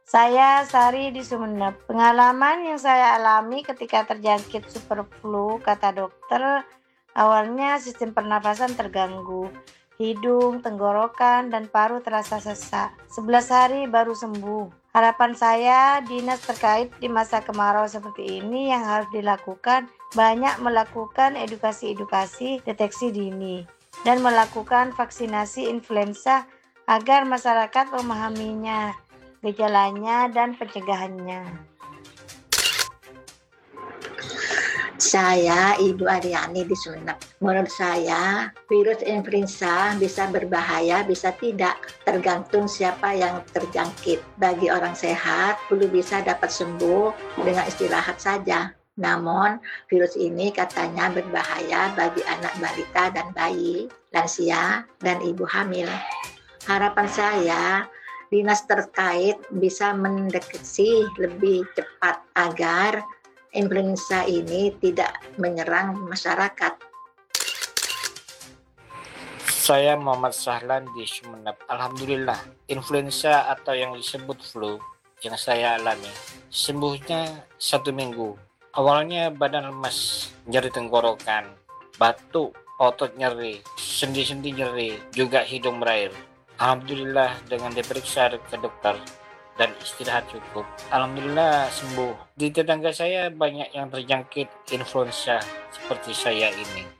Saya Sari di Sumeneb. Pengalaman yang saya alami ketika terjangkit super flu, kata dokter, awalnya sistem pernafasan terganggu. Hidung, tenggorokan, dan paru terasa sesak. 11 hari baru sembuh. Harapan saya, dinas terkait di masa kemarau seperti ini yang harus dilakukan, banyak melakukan edukasi-edukasi deteksi dini dan melakukan vaksinasi influenza agar masyarakat memahaminya, gejalanya, dan pencegahannya. Saya Ibu Aryani di Sumeneb. Menurut saya, virus influenza bisa berbahaya, bisa tidak, tergantung siapa yang terjangkit. Bagi orang sehat, flu bisa dapat sembuh dengan istirahat saja. Namun, virus ini katanya berbahaya bagi anak balita dan bayi, lansia, dan ibu hamil. Harapan saya, dinas terkait bisa mendeteksi lebih cepat agar influenza ini tidak menyerang masyarakat. Saya Muhammad Sahlan di Sumeneb. Alhamdulillah, influenza atau yang disebut flu yang saya alami sembuhnya 1 minggu. Awalnya badan lemas, nyeri tenggorokan, batuk, otot nyeri, sendi-sendi nyeri, juga hidung berair. Alhamdulillah dengan diperiksa ke dokter dan istirahat cukup, alhamdulillah sembuh. Di tetangga saya banyak yang terjangkit influenza seperti saya ini.